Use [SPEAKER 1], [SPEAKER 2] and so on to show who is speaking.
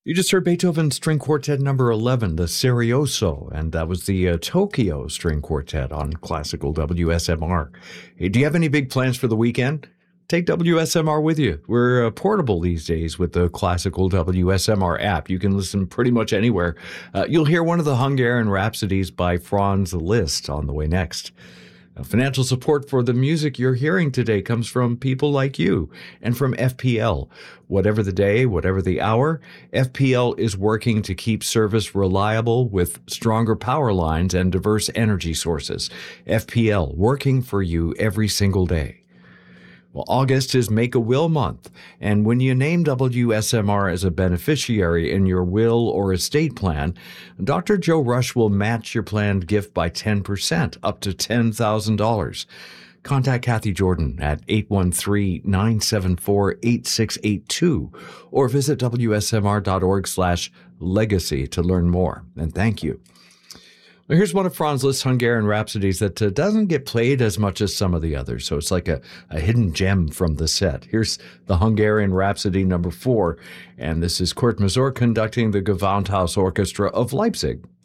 [SPEAKER 1] You just heard Beethoven's String Quartet number 11, the Serioso, and that was the Tokyo String Quartet on classical WSMR. Hey, do you have any big plans for the weekend? Take WSMR with you. We're portable these days with the classical WSMR app. You can listen pretty much anywhere. You'll hear one of the Hungarian Rhapsodies by Franz Liszt on the way next. Financial support for the music you're hearing today comes from people like you and from FPL. Whatever the day, whatever the hour, FPL is working to keep service reliable with stronger power lines and diverse energy sources. FPL, working for you every single day. Well, August is Make a Will Month, and when you name WSMR as a beneficiary in your will or estate plan, Dr. Joe Rush will match your planned gift by 10%, up to $10,000. Contact Kathy Jordan at 813-974-8682 or visit wsmr.org/legacy to learn more. And thank you. Here's one of Franz Liszt's Hungarian Rhapsodies that doesn't get played as much as some of the others, so it's like a hidden gem from the set. Here's the Hungarian Rhapsody number 4, and this is Kurt Masur conducting the Gewandhaus Orchestra of Leipzig.